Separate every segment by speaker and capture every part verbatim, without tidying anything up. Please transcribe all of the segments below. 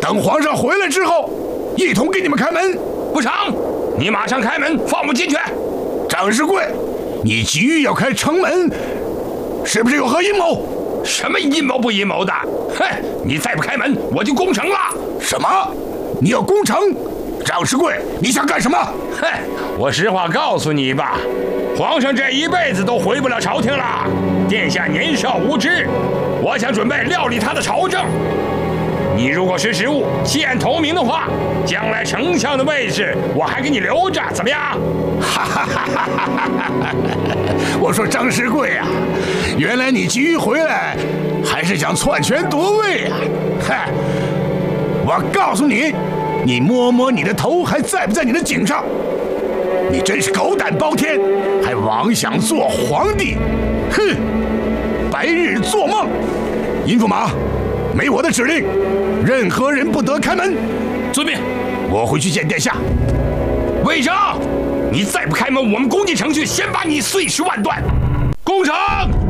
Speaker 1: 等皇上回来之后，一同给你们开门。
Speaker 2: 不成，你马上开门，放我进去。
Speaker 1: 张世贵，你急于要开城门，是不是有何阴谋？
Speaker 2: 什么阴谋不阴谋的？哼！你再不开门，我就攻城了。
Speaker 1: 什么？你要攻城？张世贵，你想干什么？
Speaker 2: 哼！我实话告诉你吧，皇上这一辈子都回不了朝廷了。殿下年少无知，我想准备料理他的朝政。你如果识时务，弃暗投明的话，将来丞相的位置我还给你留着，怎么样？
Speaker 1: 哈哈哈哈哈哈！我说张世贵呀、啊，原来你急于回来，还是想篡权夺位啊？嗨，我告诉你，你摸摸你的头，还在不在你的颈上？你真是狗胆包天，还妄想做皇帝！哼，白日做梦！银驸马，没我的指令，任何人不得开门。
Speaker 2: 遵命。
Speaker 1: 我回去见殿下。
Speaker 2: 魏征，你再不开门，我们攻进城去，先把你碎尸万段。攻城！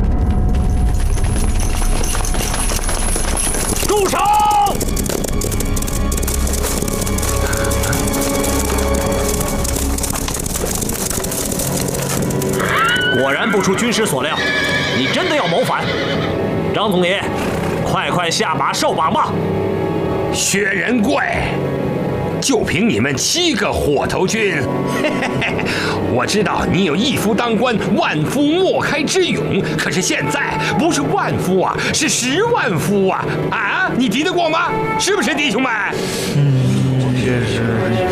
Speaker 2: 住手！
Speaker 3: 果然不出军师所料，你真的要谋反。张总爷，快快下马受绑吧！
Speaker 2: 薛仁贵，就凭你们七个火头军，嘿嘿嘿，我知道你有一夫当关，万夫莫开之勇，可是现在不是万夫啊，是十万夫啊！啊，你敌得过吗？是不是，弟兄们？
Speaker 4: 嗯，这是。